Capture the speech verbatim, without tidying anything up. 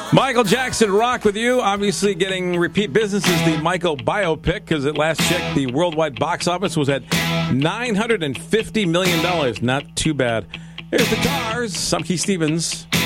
Michael Jackson rock with you. Obviously getting repeat business is the Michael biopic, because at last check, the worldwide box office was at nine hundred fifty million dollars. Not too bad. Here's the Cars. I'm Keith Stevens.